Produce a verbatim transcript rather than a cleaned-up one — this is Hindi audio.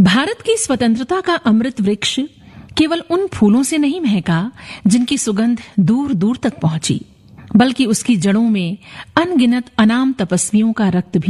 भारत की स्वतंत्रता का अमृत वृक्ष केवल उन फूलों से नहीं महका जिनकी सुगंध दूर दूर तक पहुंची, बल्कि उसकी जड़ों में अनगिनत अनाम तपस्वियों का रक्त भी